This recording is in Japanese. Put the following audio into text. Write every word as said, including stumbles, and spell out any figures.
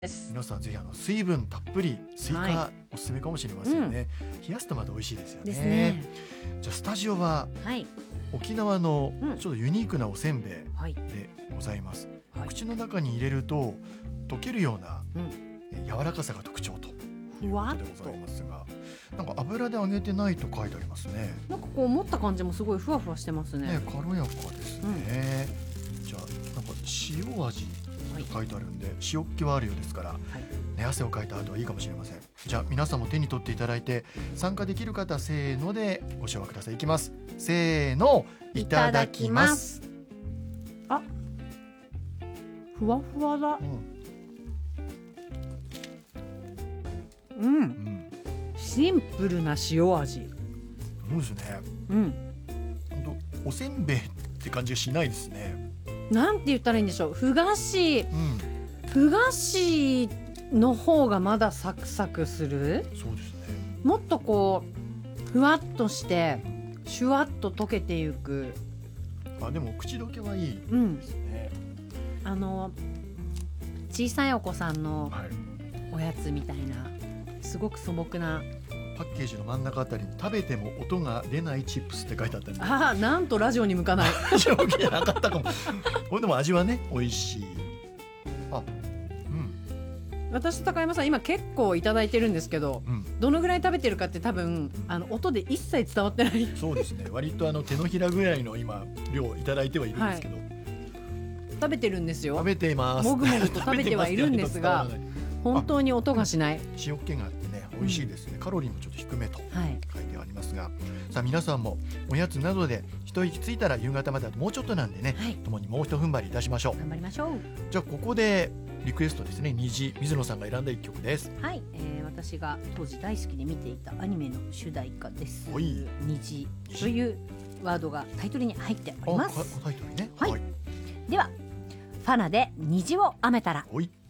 です。 皆さんぜひあの水分たっぷりスイカ、はい、おすすめかもしれませんね、うん、冷やすとまた美味しいですよ ね, ですね。 じゃあスタジオは、はい、沖縄のちょっとユニークなおせんべいでございます、はい、口の中に入れると溶けるような、うん、柔らかさが特徴ということでございますが、なんか油で揚げてないと書いてありますね。 なんかこう持った感じもすごいふわふわしてます ね, ね軽やかですね、うん、じゃあなんか塩味書いてあるんで、はい、塩っ気はあるようですから、はい、ね、汗をかいた後はいいかもしれません。じゃあ皆さんも手に取っていただいて参加できる方せーのでご唱和ください。いきます。せーの、いただきます。 あ、ふわふわだ。うん、うんうん、シンプルな塩味。 そうですね、うん、本当おせんべいって感じがしないですね。 なんて言ったらいいんでしょう。ふ菓子、うん、ふ菓子の方がまだサクサクする。 そうですね。 もっとこうふわっとしてシュワッと溶けていく。 あ、でも口どけはいいですね、 うん、あの小さいお子さんのおやつみたいな、すごく素朴なパッケージの真ん中あたりに食べても音が出ないチップスって書いてあったんで、 ああ、なんとラジオに向かないラジオ向きじゃなかったかもこれでも味はね美味しい。あ、うん、 私と高山さん今結構いただいてるんですけど、うん、どのぐらい食べてるかって多分あの音で一切伝わってない。 そうですね、割とあの手のひらぐらいの今量いただいてはいるんですけど、はい、 食べてるんですよ。 食べています。 もぐもぐと食べてはいるんですが本当に音がしない。 塩気があってね美味しいですね、うん、カロリーもちょっと低めと書いてありますが、はい、さあ皆さんもおやつなどで一息ついたら夕方まであともうちょっとなんでね、はい、共にもう一踏ん張りいたしましょう。 頑張りましょう。 じゃあここでリクエストですね。虹、水野さんが選んだ一曲です。 はい、えー、私が当時大好きで見ていたアニメの主題歌です。虹というワードがタイトルに入っております。 タイトルね、 はい、はい、ではファナで虹を編めたら。 はい。